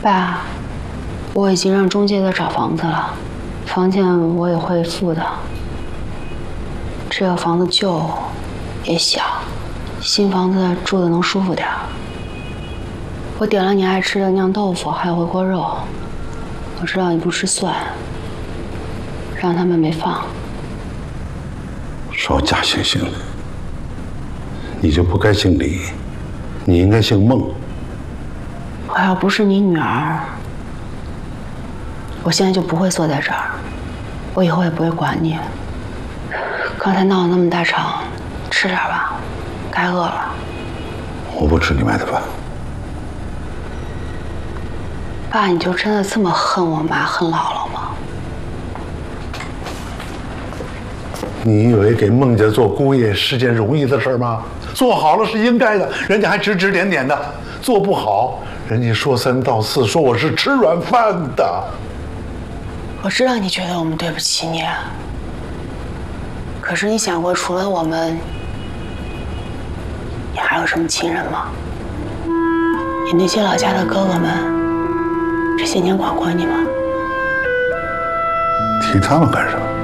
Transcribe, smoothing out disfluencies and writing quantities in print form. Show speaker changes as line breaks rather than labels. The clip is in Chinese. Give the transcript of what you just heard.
爸，我已经让中介在找房子了，房钱我也会付的。这个房子旧也小，新房子住的能舒服点。我点了你爱吃的酿豆腐，还有回锅肉。我知道你不吃蒜，让他们没放。
少假惺惺的，你就不该姓李，你应该姓孟。
我要不是你女儿，我现在就不会坐在这儿，我以后也不会管你。刚才闹了那么大场，吃点吧，该饿了。
我不吃你买的饭。
爸，你就真的这么恨我妈、恨姥姥吗？
你以为给孟家做姑爷是件容易的事吗？做好了是应该的，人家还指指点点的；做不好，人家说三道四，说我是吃软饭的。
我知道你觉得我们对不起你，可是你想过，除了我们，你还有什么亲人吗？你那些老家的哥哥们，这些年管过你吗？
提他们干什么？